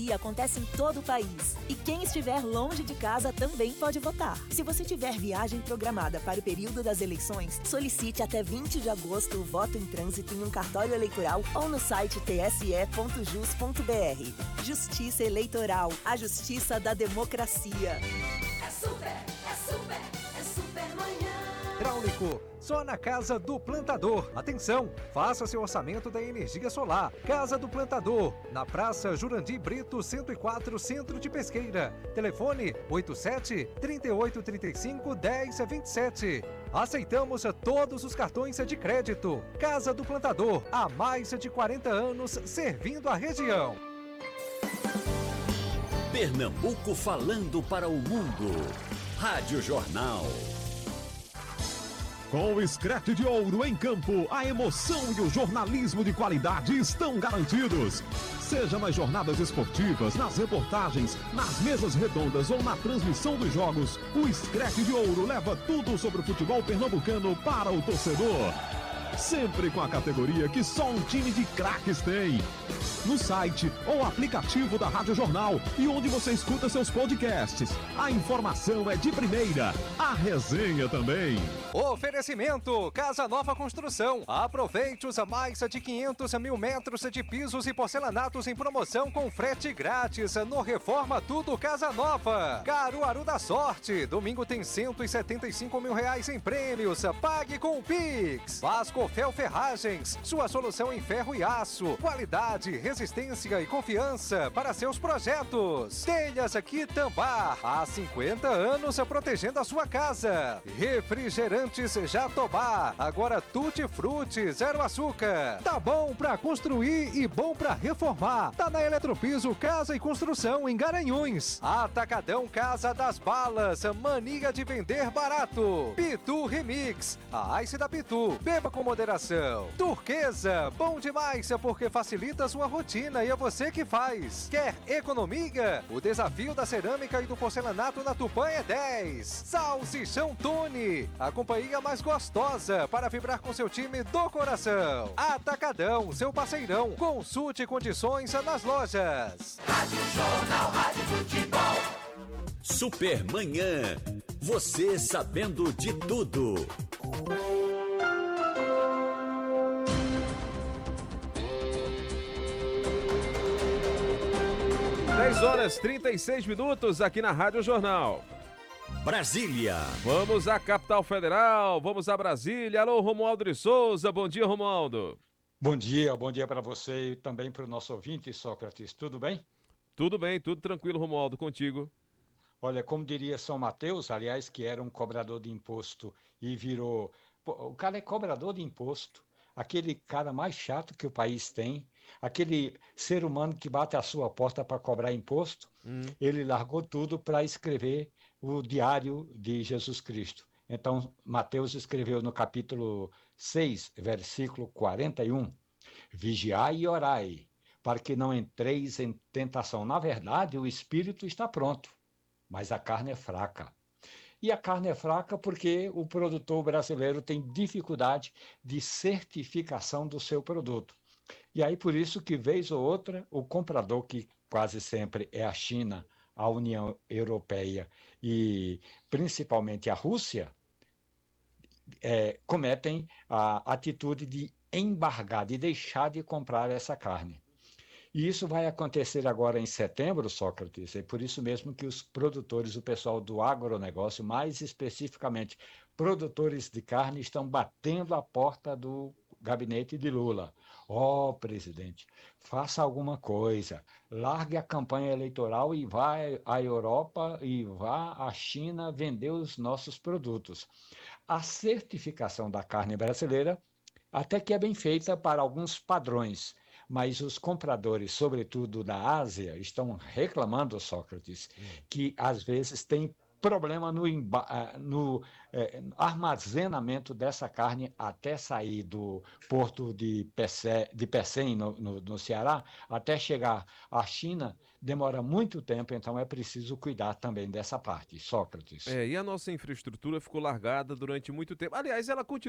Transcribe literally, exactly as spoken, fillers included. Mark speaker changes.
Speaker 1: E acontece em todo o país. E quem estiver longe de casa também pode votar. Se você tiver viagem programada para o período das eleições, solicite até vinte de agosto o voto em trânsito em um cartório eleitoral ou no site t s e ponto jus ponto b r. Justiça Eleitoral, a justiça da democracia.
Speaker 2: É super, é super, é super manhã.
Speaker 3: Hidráulico, só na Casa do Plantador. Atenção, faça seu orçamento da energia solar. Casa do Plantador, na Praça Jurandir Brito, cento e quatro, Centro de Pesqueira. Telefone oito sete, três oito três cinco, um zero dois sete. Aceitamos todos os cartões de crédito. Casa do Plantador, há mais de quarenta anos servindo a região.
Speaker 4: Pernambuco falando para o mundo. Rádio Jornal.
Speaker 5: Com o Screte de Ouro em campo, a emoção e o jornalismo de qualidade estão garantidos. Seja nas jornadas esportivas, nas reportagens, nas mesas redondas ou na transmissão dos jogos, o Screte de Ouro leva tudo sobre o futebol pernambucano para o torcedor. Sempre com a categoria que só um time de craques tem. No site ou aplicativo da Rádio Jornal e onde você escuta seus podcasts. A informação é de primeira, a resenha também.
Speaker 3: Oferecimento Casa Nova Construção. Aproveite os mais de quinhentos mil metros de pisos e porcelanatos em promoção com frete grátis no Reforma Tudo Casa Nova. Caruaru da Sorte. Domingo tem cento e setenta e cinco mil reais em prêmios. Pague com o Pix. Vasco Fel Ferragens. Sua solução em ferro e aço. Qualidade, resistência e confiança para seus projetos. Telhas Quitambá. Há cinquenta anos protegendo a sua casa. Refrigerantes Jatobá. Agora Tutti Frutti, zero açúcar. Tá bom pra construir e bom pra reformar. Tá na Eletropiso Casa e Construção em Garanhuns. Atacadão Casa das Balas. Mania de vender barato. Pitu Remix. A Ice da Pitu. Beba com moderação. Turquesa. Bom demais porque facilita a sua rotina e é você que faz. Quer economia? O desafio da cerâmica e do porcelanato na Tupã é dez. Salsichão Tune. A companhia mais gostosa para vibrar com seu time do coração. Atacadão, seu parceirão. Consulte condições nas lojas.
Speaker 2: Rádio Jornal, Rádio Futebol.
Speaker 4: Supermanhã. Você sabendo de tudo.
Speaker 6: dez horas e trinta e seis minutos aqui na Rádio Jornal.
Speaker 4: Brasília.
Speaker 6: Vamos à capital federal, vamos a Brasília. Alô, Romualdo de Souza. Bom dia, Romualdo.
Speaker 7: Bom dia, bom dia para você e também para o nosso ouvinte, Sócrates. Tudo bem?
Speaker 6: Tudo bem, tudo tranquilo, Romualdo, contigo.
Speaker 7: Olha, como diria São Mateus, aliás, que era um cobrador de imposto e virou... Pô, o cara é cobrador de imposto, aquele cara mais chato que o país tem, aquele ser humano que bate a sua porta para cobrar imposto, hum. Ele largou tudo para escrever o Diário de Jesus Cristo. Então, Mateus escreveu no capítulo seis, versículo quarenta e um, vigiai e orai, para que não entreis em tentação. Na verdade, o espírito está pronto, mas a carne é fraca. E a carne é fraca porque o produtor brasileiro tem dificuldade de certificação do seu produto. E aí, por isso que, vez ou outra, o comprador, que quase sempre é a China, a União Europeia e principalmente a Rússia, é, cometem a atitude de embargar, de deixar de comprar essa carne. E isso vai acontecer agora em setembro, Sócrates, é por isso mesmo que os produtores, o pessoal do agronegócio, mais especificamente produtores de carne, estão batendo a porta do gabinete de Lula. Ó, oh, presidente, faça alguma coisa, largue a campanha eleitoral e vá à Europa e vá à China vender os nossos produtos. A certificação da carne brasileira até que é bem feita para alguns padrões, mas os compradores, sobretudo da Ásia, estão reclamando, Sócrates, que às vezes tem problema no, no eh, armazenamento dessa carne até sair do porto de Pecém, de Pecém no, no, no Ceará, até chegar à China, demora muito tempo, então é preciso cuidar também dessa parte, Sócrates.
Speaker 6: É, e a nossa infraestrutura ficou largada durante muito tempo. Aliás, ela continua